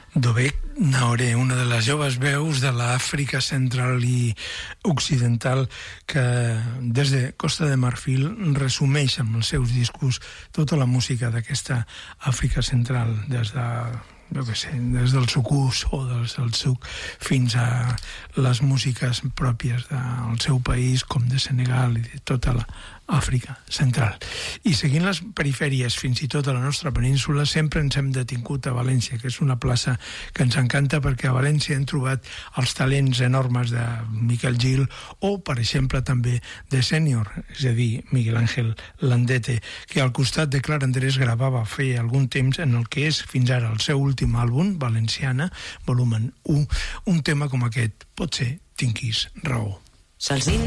Dovec Naoré, una de les joves veus de l'Àfrica central i occidental que des de Costa de Marfil resumeix amb els seus discos tota la música d'aquesta Àfrica central, des del sucús o des del suc fins a les músiques pròpies del seu país, com de Senegal i de tota l'Àfrica central. I seguint les perifèries fins i tot a la nostra península, sempre ens hem detingut a València, que és una plaça que ens encanta perquè a València hem trobat els talents enormes de Miquel Gil o, per exemple, també de Sènior, és a dir, Miguel Ángel Landete, que al costat de Clara Andrés gravava feia algun temps en el que és fins ara el seu últim àlbum, Valenciana, volumen 1, un tema com aquest, Potser tinguis raó. Sols